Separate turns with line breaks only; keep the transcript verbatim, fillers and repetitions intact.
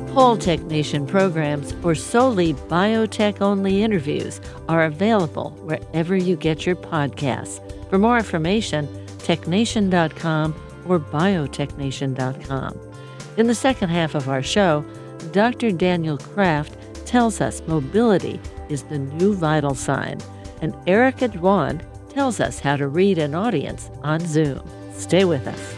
Whole Technician programs or solely biotech-only interviews are available wherever you get your podcasts. For more information, technation dot com or biotechnation dot com. In the second half of our show, Doctor Daniel Kraft tells us mobility is the new vital sign, and Erica Dwan tells us how to read an audience on Zoom. Stay with us.